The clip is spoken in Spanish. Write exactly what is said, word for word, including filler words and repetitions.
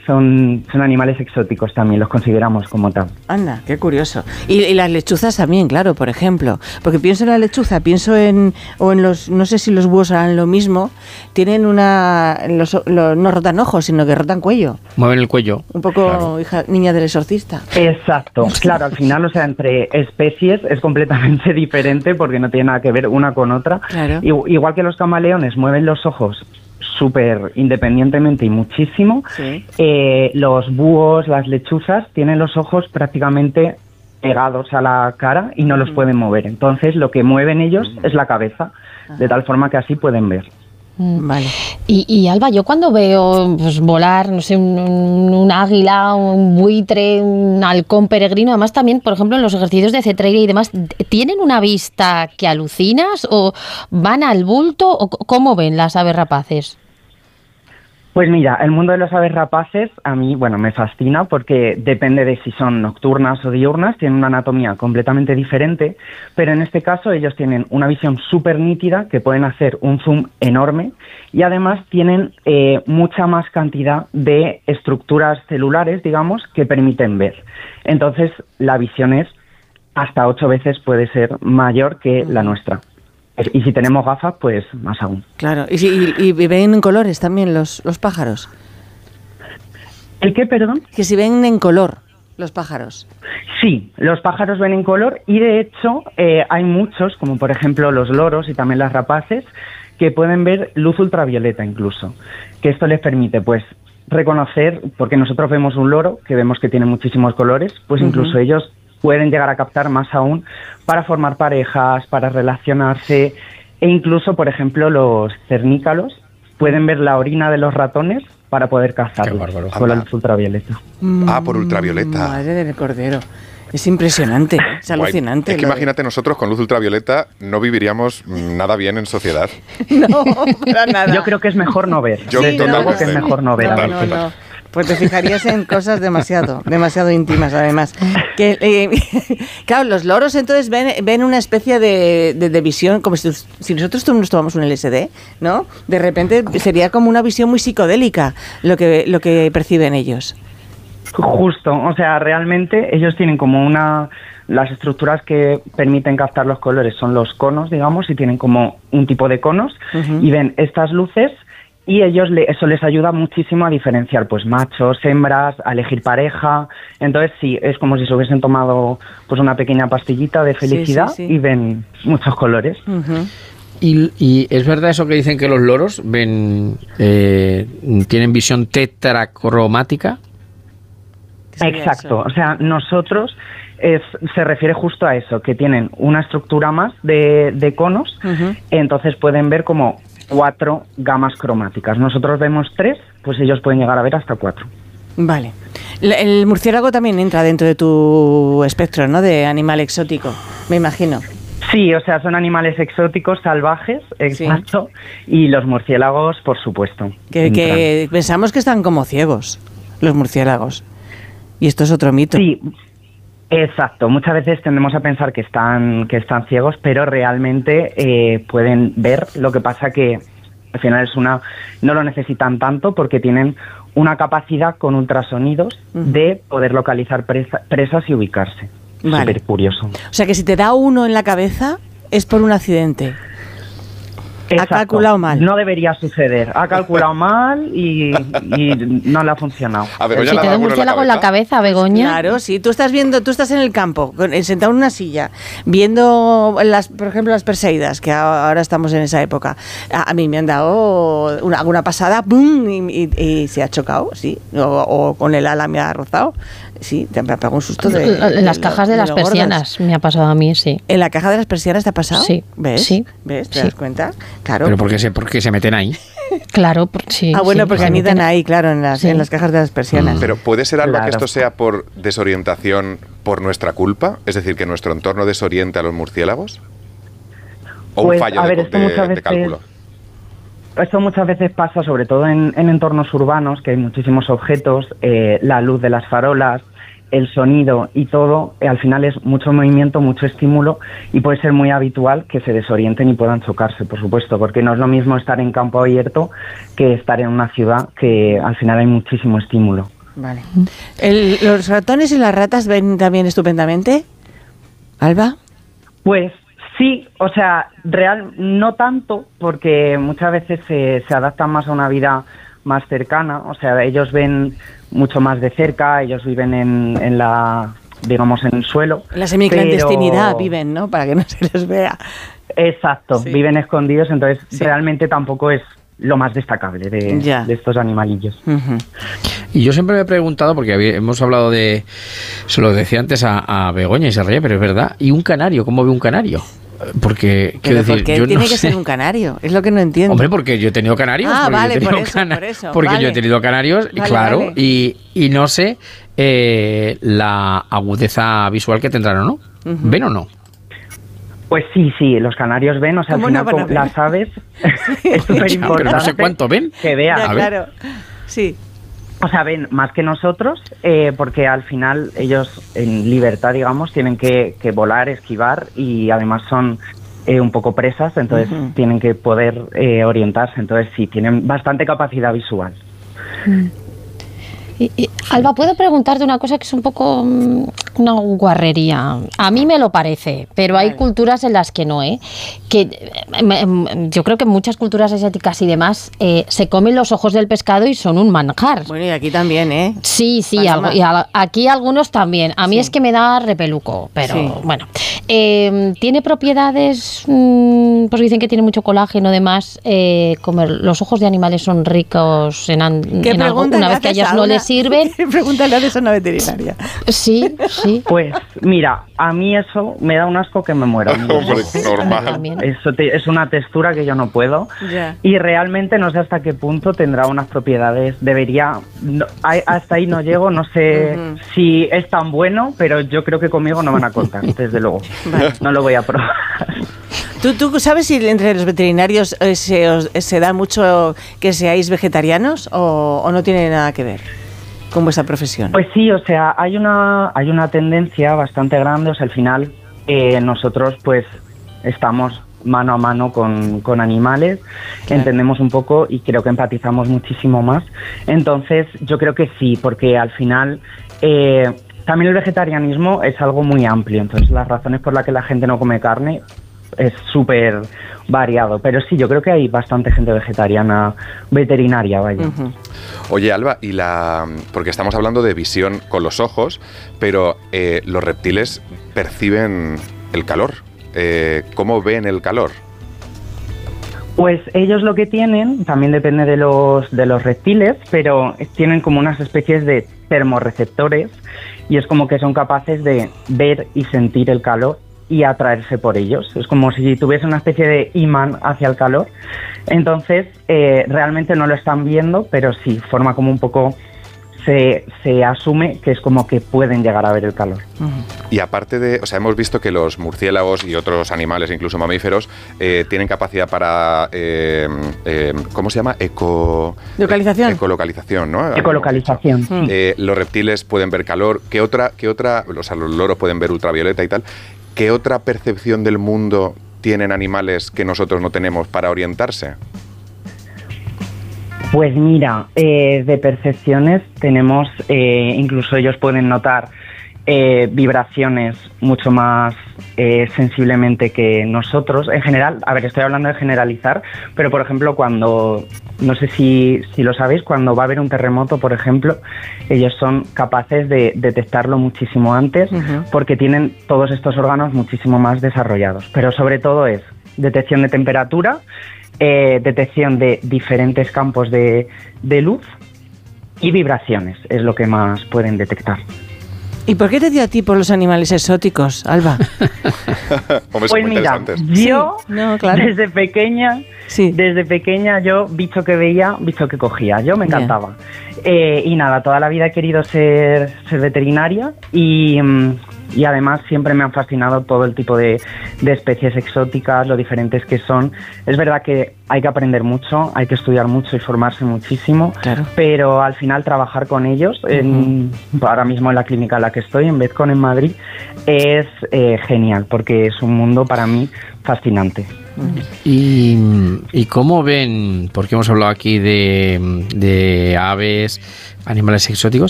son, son animales exóticos también, los consideramos como tal. Anda, qué curioso. Y, y las lechuzas también, claro, por ejemplo. Porque pienso en la lechuza, pienso en, o en los, no sé si los búhos harán lo mismo, tienen una, los, los, no rotan ojos, sino que rotan cuello. Mueven el cuello. Un poco, claro. hija, niña del exorcista. Exacto, claro, al final, o sea, entre especies es completamente diferente porque no tiene nada que ver una con otra. Claro. Igual que los camaleones mueven los ojos súper independientemente y muchísimo, Sí. eh, los búhos, las lechuzas tienen los ojos prácticamente pegados a la cara y no los pueden mover. Entonces lo que mueven ellos es la cabeza, de tal forma que así pueden ver. Vale. Y, y Alba, yo cuando veo pues, volar, no sé, un, un, un águila, un buitre, un halcón peregrino, además también, por ejemplo, en los ejercicios de cetreira y demás, ¿tienen una vista que alucinas o van al bulto o cómo ven las aves rapaces? Pues mira, el mundo de las aves rapaces a mí, bueno, me fascina porque depende de si son nocturnas o diurnas, tienen una anatomía completamente diferente, pero en este caso ellos tienen una visión súper nítida, que pueden hacer un zoom enorme y además tienen eh, mucha más cantidad de estructuras celulares, digamos, que permiten ver. Entonces la visión es hasta ocho veces puede ser mayor que la nuestra. Y si tenemos gafas, pues más aún. Claro, y, y, y ven en colores también los, los pájaros. ¿El qué, perdón? Que si ven en color los pájaros. Sí, los pájaros ven en color y de hecho eh, hay muchos, como por ejemplo los loros y también las rapaces, que pueden ver luz ultravioleta incluso, que esto les permite pues reconocer, porque nosotros vemos un loro, que vemos que tiene muchísimos colores, pues uh-huh. incluso ellos pueden llegar a captar más aún para formar parejas, para relacionarse e incluso, por ejemplo, los cernícalos pueden ver la orina de los ratones para poder cazarlos con la luz ultravioleta. Ah, por ultravioleta. Madre del cordero. Es impresionante, es Guay. alucinante. Es que imagínate, nosotros con luz ultravioleta no viviríamos nada bien en sociedad. No, para nada. Yo creo que es mejor no ver. Yo sí, no, creo que es mejor no ver. No, no, no. Pues te fijarías en cosas demasiado, demasiado íntimas además. Que, eh, claro, los loros entonces ven, ven una especie de, de, de visión, como si, si nosotros nos tomamos un L S D, ¿no? De repente sería como una visión muy psicodélica lo que, lo que perciben ellos. Justo, o sea, realmente ellos tienen como una... Las estructuras que permiten captar los colores son los conos, digamos, y tienen como un tipo de conos, uh-huh. y ven estas luces... Y ellos le, eso les ayuda muchísimo a diferenciar pues machos, hembras, a elegir pareja. Entonces sí, es como si se hubiesen tomado pues una pequeña pastillita de felicidad sí, sí, sí. y ven muchos colores. Uh-huh. Y, y es verdad eso que dicen que los loros ven eh, tienen visión tetracromática. Exacto, eso? O sea, nosotros es, se refiere justo a eso, que tienen una estructura más de, de conos, uh-huh. entonces pueden ver como cuatro gamas cromáticas. Nosotros vemos tres, pues ellos pueden llegar a ver hasta cuatro. Vale. El murciélago también entra dentro de tu espectro, ¿no? De animal exótico, me imagino. Sí, o sea, son animales exóticos, salvajes, exacto, sí. Y los murciélagos, por supuesto. Que, que pensamos que están como ciegos, los murciélagos. Y esto es otro mito. Sí, exacto. Muchas veces tendemos a pensar que están que están ciegos, pero realmente eh, pueden ver. Lo que pasa que al final es una no lo necesitan tanto porque tienen una capacidad con ultrasonidos uh-huh. de poder localizar presa, presas y ubicarse. Vale. Súper curioso. O sea que si te da uno en la cabeza es por un accidente. Exacto. Ha calculado mal. No debería suceder. Ha calculado mal y, y no le ha funcionado. A Begoña, si te da un murciélago en la cabeza, Begoña. Claro, sí. Tú estás viendo, tú estás en el campo, sentado en una silla, viendo, las, por ejemplo, las perseidas, que ahora estamos en esa época. A, a mí me han dado una, alguna pasada, ¡pum! Y, y, y se ha chocado, sí. O, o con el ala me ha rozado. Sí, te me ha pegado un susto. De, en las de, cajas de, de las persianas gordas. Me ha pasado a mí, sí. ¿En la caja de las persianas te ha pasado? Sí. ¿Ves? Sí. ¿Ves? ¿Te sí. das cuenta? Claro. ¿Pero por qué se, por qué se meten ahí? Claro, por, sí. Ah, bueno, sí, porque anidan ahí, claro, en las, sí. en las cajas de las persianas. Pero ¿puede ser algo claro. que esto sea por desorientación por nuestra culpa? Es decir, que nuestro entorno desoriente a los murciélagos. ¿O pues, un fallo a ver, de, esto de, muchas de veces, cálculo? Esto muchas veces pasa, sobre todo en, en entornos urbanos, que hay muchísimos objetos, eh, la luz de las farolas, el sonido y todo, eh, al final es mucho movimiento, mucho estímulo y puede ser muy habitual que se desorienten y puedan chocarse, por supuesto, porque no es lo mismo estar en campo abierto que estar en una ciudad que al final hay muchísimo estímulo. Vale. El, ¿Los ratones y las ratas ven también estupendamente? ¿Alba? Pues sí, o sea, real no tanto, porque muchas veces se, se adaptan más a una vida más cercana, o sea, ellos ven mucho más de cerca, ellos viven en, en la, digamos, en el suelo. La semiclandestinidad pero... viven, ¿no? Para que no se les vea. Exacto, Sí. viven escondidos, entonces Sí. realmente tampoco es lo más destacable de, Ya. de estos animalillos. Uh-huh. Y yo siempre me he preguntado, porque había- hemos hablado de, se lo decía antes a, a Begoña y se reía, pero es verdad, ¿y un canario? ¿Cómo ve un canario? Porque, Pero quiero decir, ¿por qué yo tiene no que sé. ser un canario? Es lo que no entiendo. Hombre, porque yo he tenido canarios. Ah, porque vale, yo he tenido por eso, cana- por eso, Porque vale. yo he tenido canarios, y Vale, claro, vale. Y, y no sé eh, la agudeza visual que tendrán o no. Ujú. ¿Ven o no? Pues sí, sí, los canarios ven, o sea, al ¿Cómo final no van a como ver? las aves es súper Ya, importante pero no sé cuánto ven. que vean. Ya, A ver. claro. Sí. O sea, ven más que nosotros, eh, porque al final ellos en libertad, digamos, tienen que, que volar, esquivar y además son eh, un poco presas, entonces Ujú. tienen que poder eh, orientarse. Entonces sí, tienen bastante capacidad visual. Y- y, Alba, ¿puedo preguntarte una cosa que es un poco mm, una guarrería? A mí me lo parece, pero hay Vale. culturas en las que no, ¿eh? Que eh, me- em, yo creo que en muchas culturas asiáticas y demás eh, se comen los ojos del pescado y son un manjar. Bueno, y aquí también, ¿eh? Sí, sí, Paloma. algo, y a- aquí algunos también. A mí Sí. es que me da repeluco, pero Sí. bueno. Eh, ¿Tiene propiedades? mm, pues dicen que tiene mucho colágeno, además. Eh, comer los ojos de animales son ricos en, an- ¿Qué en algo, pregunta una le vez que a haces ellas a no una- les sirven. ¿Qué pregunta le haces a una veterinaria? Sí, sí. Pues mira, a mí eso me da un asco que me muero. Hombre, normal. También. Eso te- es una textura que yo no puedo. Ya. Y realmente no sé hasta qué punto tendrá unas propiedades. Debería. no- a- hasta ahí no llego. No sé Ujú. si es tan bueno, pero yo creo que conmigo no van a contar, desde luego. Vale. No lo voy a probar. ¿Tú, ¿Tú sabes si entre los veterinarios eh, se, os- se da mucho que seáis vegetarianos o, o no tiene nada que ver con vuestra profesión? Pues sí, o sea, hay una, hay una tendencia bastante grande. O sea, al final eh, nosotros pues estamos mano a mano con, con animales, Claro. entendemos un poco y creo que empatizamos muchísimo más. Entonces yo creo que sí, porque al final eh, también el vegetarianismo es algo muy amplio. Entonces las razones por las que la gente no come carne es súper variado. Pero sí, yo creo que hay bastante gente vegetariana veterinaria, vaya. Ujú. Oye, Alba, y la porque estamos hablando de visión con los ojos, pero eh, los reptiles perciben el calor. Eh, ¿Cómo ven el calor? Pues ellos lo que tienen, también depende de los, de los reptiles, pero tienen como unas especies de termorreceptores y es como que son capaces de ver y sentir el calor y atraerse por ellos. Es como si tuviese una especie de imán hacia el calor. Entonces, eh, realmente no lo están viendo, pero sí, forma como un poco... Se, se asume que es como que pueden llegar a ver el calor. Y aparte de, o sea, hemos visto que los murciélagos y otros animales, incluso mamíferos, eh, tienen capacidad para, eh, eh, ¿cómo se llama? Eco... Localización. Ecolocalización, ¿no? Ecolocalización. Mm. Eh, los reptiles pueden ver calor. ¿Qué otra, qué otra, o sea, los loros pueden ver ultravioleta y tal? ¿Qué otra percepción del mundo tienen animales que nosotros no tenemos para orientarse? Pues mira, eh, de percepciones tenemos, eh, incluso ellos pueden notar eh, vibraciones mucho más eh, sensiblemente que nosotros. En general, a ver, estoy hablando de generalizar, pero por ejemplo cuando, no sé si, si lo sabéis, cuando va a haber un terremoto, por ejemplo, ellos son capaces de detectarlo muchísimo antes Ujú. porque tienen todos estos órganos muchísimo más desarrollados. Pero sobre todo es detección de temperatura, Eh, detección de diferentes campos de, de luz y vibraciones, es lo que más pueden detectar. ¿Y por qué te dio a ti por los animales exóticos, Alba? Hombre, son Pues muy mira, interesantes. yo Sí, no, claro. desde pequeña, Sí. desde pequeña yo bicho que veía, bicho que cogía, yo me Ya. encantaba. Eh, y nada, toda la vida he querido ser, ser veterinaria y, mm, y además siempre me han fascinado todo el tipo de, de especies exóticas, lo diferentes que son. Es verdad que hay que aprender mucho, hay que estudiar mucho y formarse muchísimo, Claro. pero al final trabajar con ellos, en, ahora mismo en la clínica en la que estoy, en Vezcon, en Madrid, es eh, genial, porque es un mundo para mí fascinante. ¿Y, y cómo ven, porque hemos hablado aquí de, de aves, animales exóticos,